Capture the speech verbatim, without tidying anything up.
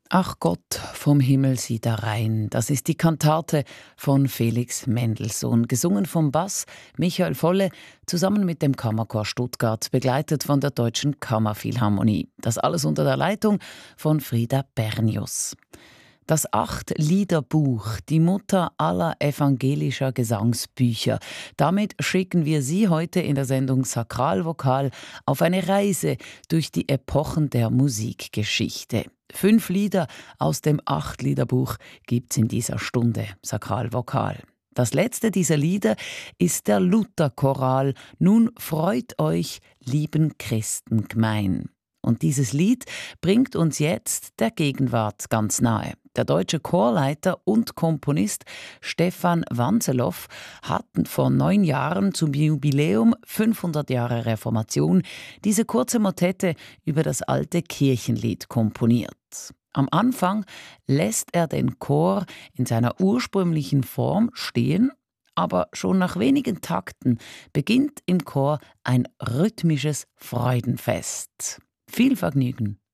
Ach Gott, vom Himmel sieh da rein. Das ist die Kantate von Felix Mendelssohn, gesungen vom Bass Michael Volle, zusammen mit dem Kammerchor Stuttgart, begleitet von der Deutschen Kammerphilharmonie. Das alles unter der Leitung von Frieda Bernius. Das Acht-Lieder-Buch, die Mutter aller evangelischer Gesangsbücher. Damit schicken wir Sie heute in der Sendung Sakralvokal auf eine Reise durch die Epochen der Musikgeschichte. Fünf Lieder aus dem Acht-Lieder-Buch gibt's in dieser Stunde Sakralvokal. Das letzte dieser Lieder ist der Lutherchoral »Nun freut euch, lieben Christen gmein«. Und dieses Lied bringt uns jetzt der Gegenwart ganz nahe. Der deutsche Chorleiter und Komponist Stefan Wanselow hat vor neun Jahren zum Jubiläum fünfhundert Jahre Reformation diese kurze Motette über das alte Kirchenlied komponiert. Am Anfang lässt er den Chor in seiner ursprünglichen Form stehen, aber schon nach wenigen Takten beginnt im Chor ein rhythmisches Freudenfest. Viel Vergnügen!